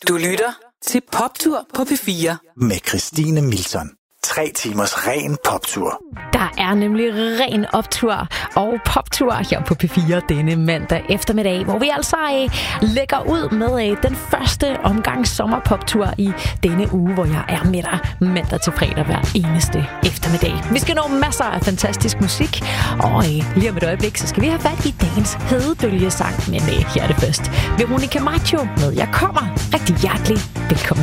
Du lytter til Poptur på P4 med Christine Milton. 3 timers ren poptur. Der er nemlig ren optur og poptur her på P4 denne mandag eftermiddag, hvor vi altså lægger ud med den første omgang sommerpoptur i denne uge, hvor jeg er med dig mandag til fredag hver eneste eftermiddag. Vi skal nå masser af fantastisk musik, og lige om et øjeblik, så skal vi have fat i dagens hedebølgesang, men her er det først Veronica Maggio med Jeg kommer. Rigtig hjertelig velkommen.